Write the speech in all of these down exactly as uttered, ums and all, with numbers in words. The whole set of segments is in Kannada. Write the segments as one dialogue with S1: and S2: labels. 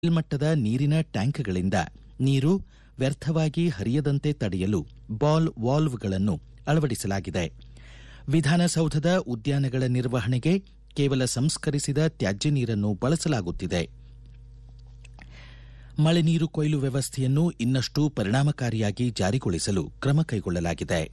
S1: ಮೇಲ್ಮಟ್ಟದ ನೀರಿನ ಟ್ಯಾಂಕ್ಗಳಿಂದ ನೀರು ವ್ಯರ್ಥವಾಗಿ ಹರಿಯದಂತೆ ತಡೆಯಲು ಬಾಲ್ ವಾಲ್ವ್ಗಳನ್ನು ಅಳವಡಿಸಲಾಗಿದೆ. ವಿಧಾನಸೌಧದ ಉದ್ಯಾನಗಳ ನಿರ್ವಹಣೆಗೆ ಕೇವಲ ಸಂಸ್ಕರಿಸಿದ ತ್ಯಾಜ್ಯ ನೀರನ್ನು ಬಳಸಲಾಗುತ್ತಿದೆ. ಮಳೆ ನೀರು ಕೊಯ್ಲು ವ್ಯವಸ್ಥೆಯನ್ನು ಇನ್ನಷ್ಟು ಪರಿಣಾಮಕಾರಿಯಾಗಿ ಜಾರಿಗೊಳಿಸಲು ಕ್ರಮ ಕೈಗೊಳ್ಳಲಾಗಿದೆ.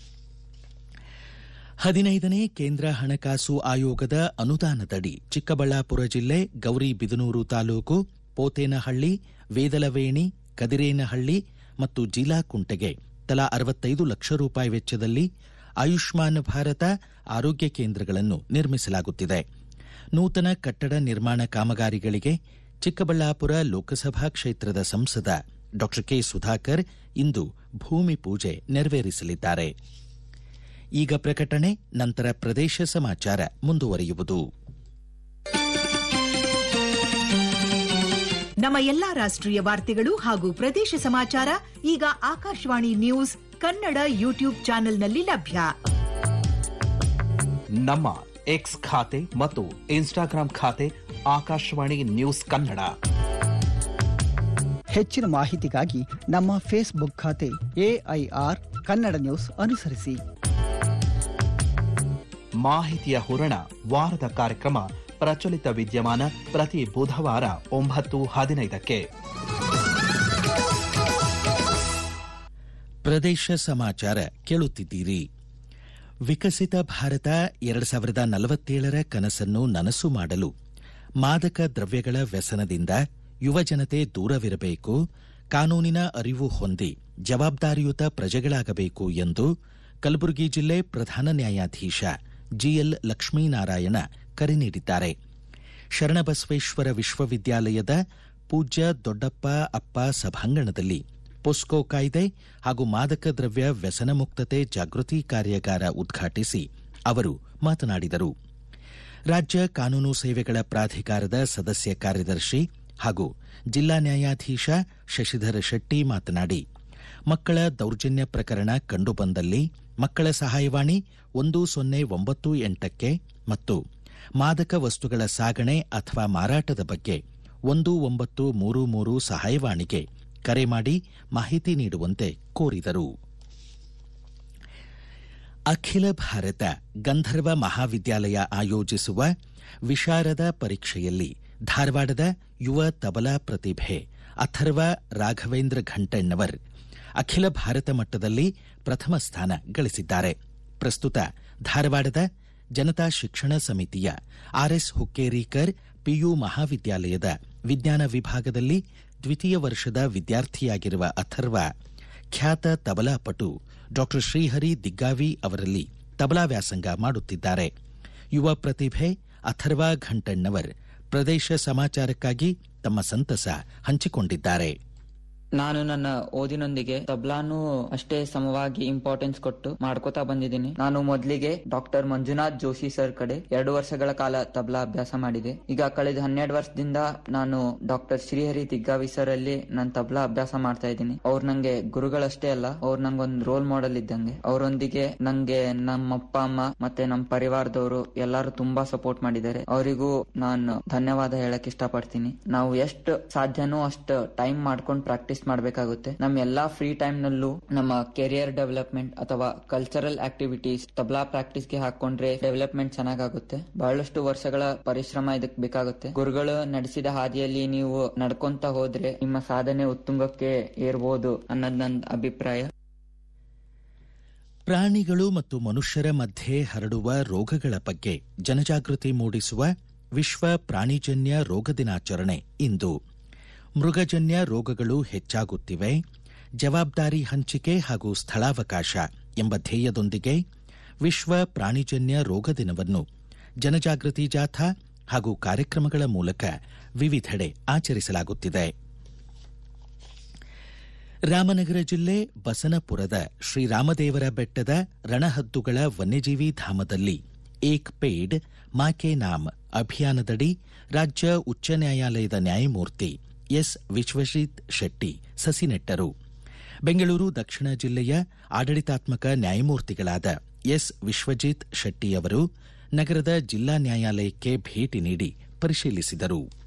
S1: ಹದಿನೈದನೇ ಕೇಂದ್ರ ಹಣಕಾಸು ಆಯೋಗದ ಅನುದಾನದಡಿ ಚಿಕ್ಕಬಳ್ಳಾಪುರ ಜಿಲ್ಲೆ ಗೌರಿಬಿದನೂರು ತಾಲೂಕು ಪೋತೇನಹಳ್ಳಿ, ವೇದಲವೇಣಿ, ಕದಿರೇನಹಳ್ಳಿ ಮತ್ತು ಜೀಲಾಕುಂಟೆಗೆ ತಲಾ ಅರವತ್ತೈದು ಲಕ್ಷ ರೂಪಾಯಿ ವೆಚ್ಚದಲ್ಲಿ ಆಯುಷ್ಮಾನ್ ಭಾರತ ಆರೋಗ್ಯ ಕೇಂದ್ರಗಳನ್ನು ನಿರ್ಮಿಸಲಾಗುತ್ತಿದೆ. ನೂತನ ಕಟ್ಟಡ ನಿರ್ಮಾಣ ಕಾಮಗಾರಿಗಳಿಗೆ ಚಿಕ್ಕಬಳ್ಳಾಪುರ ಲೋಕಸಭಾ ಕ್ಷೇತ್ರದ ಸಂಸದ ಡಾ ಕೆ ಸುಧಾಕರ್ ಇಂದು ಭೂಮಿ ಪೂಜೆ ನೆರವೇರಿಸಲಿದ್ದಾರೆ. ಈಗ ಪ್ರಕಟಣೆ, ನಂತರ ಪ್ರದೇಶ ಸಮಾಚಾರ ಮುಂದುವರಿಯುವುದು.
S2: ನಮ್ಮ ಎಲ್ಲಾ ರಾಷ್ಟ್ರೀಯ ವಾರ್ತೆಗಳು ಹಾಗೂ ಪ್ರದೇಶ ಸಮಾಚಾರ ಈಗ ಆಕಾಶವಾಣಿ ನ್ಯೂಸ್ ಕನ್ನಡ ಯೂಟ್ಯೂಬ್ ಚಾನೆಲ್ನಲ್ಲಿ ಲಭ್ಯ.
S3: ನಮ್ಮ ಎಕ್ಸ್ ಖಾತೆ ಮತ್ತು ಇನ್ಸ್ಟಾಗ್ರಾಂ ಖಾತೆ ಆಕಾಶವಾಣಿ ನ್ಯೂಸ್ ಕನ್ನಡ.
S4: ಹೆಚ್ಚಿನ ಮಾಹಿತಿಗಾಗಿ ನಮ್ಮ ಫೇಸ್ಬುಕ್ ಖಾತೆ ಎಐಆರ್ ಕನ್ನಡ ನ್ಯೂಸ್ ಅನುಸರಿಸಿ.
S3: ಮಾಹಿತಿಯ ಹೂರಣ ವಾರದ ಕಾರ್ಯಕ್ರಮ ಪ್ರಚಲಿತ ವಿದ್ಯಮಾನ ಪ್ರತಿ ಬುಧವಾರ ಒಂಬತ್ತು ಹದಿನೈದಕ್ಕೆ.
S1: ಪ್ರದೇಶ ಸಮಾಚಾರ ಕೇಳುತ್ತಿದ್ದೀರಿ. ವಿಕಸಿತ ಭಾರತ ಎರಡು ಸಾವಿರದ ನಲವತ್ತೇಳರ ಕನಸನ್ನು ನನಸು ಮಾಡಲು ಮಾದಕ ದ್ರವ್ಯಗಳ ವ್ಯಸನದಿಂದ ಯುವಜನತೆ ದೂರವಿರಬೇಕು, ಕಾನೂನಿನ ಅರಿವು ಹೊಂದಿ ಜವಾಬ್ದಾರಿಯುತ ಪ್ರಜೆಗಳಾಗಬೇಕು ಎಂದು ಕಲಬುರಗಿ ಜಿಲ್ಲೆ ಪ್ರಧಾನ ನ್ಯಾಯಾಧೀಶ ಜಿಎಲ್ ಲಕ್ಷ್ಮೀನಾರಾಯಣ ಕರೆ ನೀಡಿದ್ದಾರೆ. ಶರಣಬಸವೇಶ್ವರ ವಿಶ್ವವಿದ್ಯಾಲಯದ ಪೂಜ್ಯ ದೊಡ್ಡಪ್ಪ ಅಪ್ಪ ಸಭಾಂಗಣದಲ್ಲಿ ಪೊಸ್ಕೋ ಕಾಯ್ದೆ ಹಾಗೂ ಮಾದಕ ದ್ರವ್ಯ ವ್ಯಸನ ಮುಕ್ತತೆ ಜಾಗೃತಿ ಕಾರ್ಯಾಗಾರ ಉದ್ಘಾಟಿಸಿ ಅವರು ಮಾತನಾಡಿದರು. ರಾಜ್ಯ ಕಾನೂನು ಸೇವೆಗಳ ಪ್ರಾಧಿಕಾರದ ಸದಸ್ಯ ಕಾರ್ಯದರ್ಶಿ ಹಾಗೂ ಜಿಲ್ಲಾ ನ್ಯಾಯಾಧೀಶ ಶಶಿಧರ ಶೆಟ್ಟಿ ಮಾತನಾಡಿ, ಮಕ್ಕಳ ದೌರ್ಜನ್ಯ ಪ್ರಕರಣ ಕಂಡುಬಂದಲ್ಲಿ ಮಕ್ಕಳ ಸಹಾಯವಾಣಿ ಒಂದು ಸೊನ್ನೆ ಒಂಬತ್ತು ಎಂಟಕ್ಕೆ ಮತ್ತು ಮಾದಕ ವಸ್ತುಗಳ ಸಾಗಣೆ ಅಥವಾ ಮಾರಾಟದ ಬಗ್ಗೆ ಒಂದು ಒಂಬತ್ತು ಮೂರು ಮೂರು ಸಹಾಯವಾಣಿಗೆ ಕರೆ ಮಾಡಿ ಮಾಹಿತಿ ನೀಡುವಂತೆ ಕೋರಿದರು. ಅಖಿಲ ಭಾರತ ಗಂಧರ್ವ ಮಹಾವಿದ್ಯಾಲಯ ಆಯೋಜಿಸುವ ವಿಶಾರದ ಪರೀಕ್ಷೆಯಲ್ಲಿ ಧಾರವಾಡದ ಯುವ ತಬಲಾ ಪ್ರತಿಭೆ ಅಥರ್ವ ರಾಘವೇಂದ್ರ ಘಂಟಣ್ಣವರ್ ಅಖಿಲ ಭಾರತ ಮಟ್ಟದಲ್ಲಿ ಪ್ರಥಮ ಸ್ಥಾನ ಗಳಿಸಿದ್ದಾರೆ. ಪ್ರಸ್ತುತ ಧಾರವಾಡದ ಜನತಾ ಶಿಕ್ಷಣ ಸಮಿತಿಯ ಆರ್ಎಸ್ ಹುಕ್ಕೇರಿಕರ್ ಪಿಯು ಮಹಾವಿದ್ಯಾಲಯದ ವಿಜ್ಞಾನ ವಿಭಾಗದಲ್ಲಿ ದ್ವಿತೀಯ ವರ್ಷದ ವಿದ್ಯಾರ್ಥಿಯಾಗಿರುವ ಅಥರ್ವ ಖ್ಯಾತ ತಬಲಾ ಪಟು ಡಾ ಶ್ರೀಹರಿ ದಿಗ್ಗಾವಿ ಅವರಲ್ಲಿ ತಬಲಾ ವ್ಯಾಸಂಗ ಮಾಡುತ್ತಿದ್ದಾರೆ. ಯುವ ಪ್ರತಿಭೆ ಅಥರ್ವ ಘಂಟಣ್ಣವರ್ ಪ್ರದೇಶ ಸಮಾಚಾರಕ್ಕಾಗಿ ತಮ್ಮ ಸಂತಸ ಹಂಚಿಕೊಂಡಿದ್ದಾರೆ.
S5: ನಾನು ನನ್ನ ಓದಿನೊಂದಿಗೆ ತಬ್ಲಾನು ಅಷ್ಟೇ ಸಮವಾಗಿ ಇಂಪಾರ್ಟೆನ್ಸ್ ಕೊಟ್ಟು ಮಾಡ್ಕೋತಾ ಬಂದಿದ್ದೀನಿ. ನಾನು ಮೊದಲಿಗೆ ಡಾಕ್ಟರ್ ಮಂಜುನಾಥ್ ಜೋಶಿ ಸರ್ ಕಡೆ ಎರಡು ವರ್ಷಗಳ ಕಾಲ ತಬ್ಲಾ ಅಭ್ಯಾಸ ಮಾಡಿದೆ. ಈಗ ಕಳೆದ ಹನ್ನೆರಡು ವರ್ಷದಿಂದ ನಾನು ಡಾಕ್ಟರ್ ಶ್ರೀಹರಿ ದಿಗ್ಗಾವಿ ಸರ್ ಅಲ್ಲಿ ನಾನು ತಬ್ಲಾ ಅಭ್ಯಾಸ ಮಾಡ್ತಾ ಇದ್ದೀನಿ. ಅವ್ರು ನಂಗೆ ಗುರುಗಳಷ್ಟೇ ಅಲ್ಲ, ಅವ್ರು ನಂಗೊಂದು ರೋಲ್ ಮಾಡೆಲ್ ಇದ್ದಂಗೆ. ಅವರೊಂದಿಗೆ ನಂಗೆ ನಮ್ಮ ಅಪ್ಪ ಅಮ್ಮ ಮತ್ತೆ ನಮ್ಮ ಪರಿವಾರದವರು ಎಲ್ಲರೂ ತುಂಬಾ ಸಪೋರ್ಟ್ ಮಾಡಿದ್ದಾರೆ. ಅವರಿಗೂ ನಾನು ಧನ್ಯವಾದ ಹೇಳಕ್ ಇಷ್ಟಪಡ್ತೀನಿ. ನಾವು ಎಷ್ಟು ಸಾಧ್ಯನೋ ಅಷ್ಟು ಟೈಮ್ ಮಾಡ್ಕೊಂಡು ಪ್ರಾಕ್ಟೀಸ್ ಮಾಡಬೇಕಾಗುತ್ತೆ. ನಮ್ಮ ಎಲ್ಲಾ ಫ್ರೀ ಟೈಮ್ ನಲ್ಲೂ ನಮ್ಮ ಕೆರಿಯರ್ ಡೆವಲಪ್ಮೆಂಟ್ ಅಥವಾ ಕಲ್ಚರಲ್ ಆಕ್ಟಿವಿಟೀಸ್ ತಬ್ಲಾ ಪ್ರಾಕ್ಟೀಸ್ ಗೆ ಹಾಕೊಂಡ್ರೆ ಡೆವಲಪ್ಮೆಂಟ್ ಚೆನ್ನಾಗುತ್ತೆ. ಬಹಳಷ್ಟು ವರ್ಷಗಳ ಪರಿಶ್ರಮ ಇದಕ್ಕೆ ಬೇಕಾಗುತ್ತೆ. ಗುರುಗಳು ನಡೆಸಿದ ಹಾದಿಯಲ್ಲಿ ನೀವು ನಡ್ಕೊಂತ ಹೋದ್ರೆ ನಿಮ್ಮ ಸಾಧನೆ ಉತ್ತುಂಗಕ್ಕೆ ಏರ್ಬೋದು ಅನ್ನೋದು ನನ್ನ ಅಭಿಪ್ರಾಯ.
S1: ಪ್ರಾಣಿಗಳು ಮತ್ತು ಮನುಷ್ಯರ ಮಧ್ಯೆ ಹರಡುವ ರೋಗಗಳ ಬಗ್ಗೆ ಜನಜಾಗೃತಿ ಮೂಡಿಸುವ ವಿಶ್ವ ಪ್ರಾಣಿಜನ್ಯ ರೋಗ ದಿನಾಚರಣೆ ಇಂದು. ಮೃಗಜನ್ಯ ರೋಗಗಳು ಹೆಚ್ಚಾಗುತ್ತಿವೆ, ಜವಾಬ್ದಾರಿ ಹಂಚಿಕೆ ಹಾಗೂ ಸ್ಥಳಾವಕಾಶ ಎಂಬ ಧ್ಯೇಯದೊಂದಿಗೆ ವಿಶ್ವ ಪ್ರಾಣಿಜನ್ಯ ರೋಗ ದಿನವನ್ನು ಜನಜಾಗೃತಿ ಜಾಥಾ ಹಾಗೂ ಕಾರ್ಯಕ್ರಮಗಳ ಮೂಲಕ ವಿವಿಧೆಡೆ ಆಚರಿಸಲಾಗುತ್ತಿದೆ. ರಾಮನಗರ ಜಿಲ್ಲೆ ಬಸನಪುರದ ಶ್ರೀರಾಮದೇವರ ಬೆಟ್ಟದ ರಣಹದ್ದುಗಳ ವನ್ಯಜೀವಿ ಧಾಮದಲ್ಲಿ ಏಕ್ ಪೇಡ್ ಮಾಕೆ ನಾಮ್ ಅಭಿಯಾನದಡಿ ರಾಜ್ಯ ಉಚ್ಚ ನ್ಯಾಯಾಲಯದ ನ್ಯಾಯಮೂರ್ತಿ ಎಸ್ ವಿಶ್ವಜಿತ್ ಶೆಟ್ಟಿ ಸಸಿ ನೆಟ್ಟರು. ಬೆಂಗಳೂರು ದಕ್ಷಿಣ ಜಿಲ್ಲೆಯ ಆಡಳಿತಾತ್ಮಕ ನ್ಯಾಯಮೂರ್ತಿಗಳಾದ ಎಸ್ ವಿಶ್ವಜಿತ್ ಶೆಟ್ಟಿ ಅವರು ನಗರದ ಜಿಲ್ಲಾ ನ್ಯಾಯಾಲಯಕ್ಕೆ ಭೇಟಿ ನೀಡಿ ಪರಿಶೀಲಿಸಿದರು.